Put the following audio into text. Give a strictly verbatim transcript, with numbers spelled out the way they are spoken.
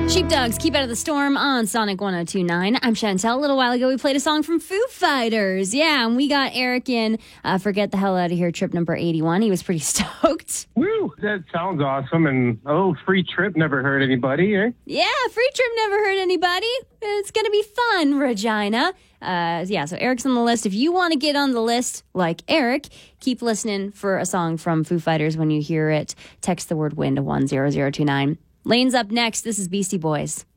Sheepdogs, Keep Out of the Storm on Sonic one oh two point nine. I'm Chantel. A little while ago, we played a song from Foo Fighters. Yeah, and we got Eric in uh, for Get the Hell Out of Here trip number eighty-one. He was pretty stoked. Woo! That sounds awesome. And a little free trip never hurt anybody, eh? Yeah, free trip never hurt anybody. It's going to be fun, Regina. Uh, yeah, so Eric's on the list. If you want to get on the list like Eric, keep listening for a song from Foo Fighters. When you hear it, text the word WIN to one zero zero two nine. Lane's up next. This is Beastie Boys.